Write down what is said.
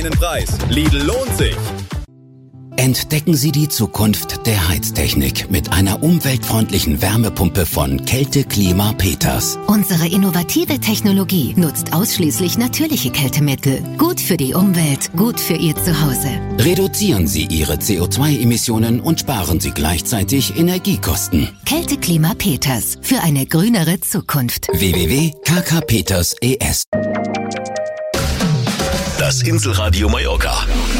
Preis. Lidl lohnt sich. Entdecken Sie die Zukunft der Heiztechnik mit einer umweltfreundlichen Wärmepumpe von Kälte Klima Peters. Unsere innovative Technologie nutzt ausschließlich natürliche Kältemittel. Gut für die Umwelt, gut für Ihr Zuhause. Reduzieren Sie Ihre CO2-Emissionen und sparen Sie gleichzeitig Energiekosten. Kälte Klima Peters für eine grünere Zukunft. www.kkpeters.es. Das Inselradio Mallorca.